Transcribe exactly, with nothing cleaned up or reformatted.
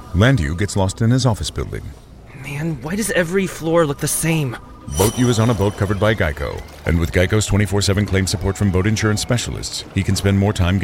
Landu gets lost in his office building. Man, why does every floor look the same? Boat U is on a boat covered by Geico. And with Geico's twenty-four seven claim support from boat insurance specialists, he can spend more time